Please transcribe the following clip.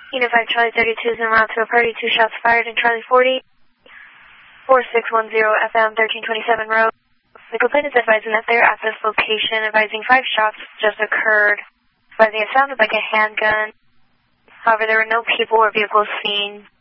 Unified Charlie 32 is en route to a party. 2 shots fired in Charlie 40. 4610 FM 1327 road. The complainant is advising that they are at this location, advising 5 shots just occurred. Advising it sounded like a handgun. However, there were no people or vehicles seen.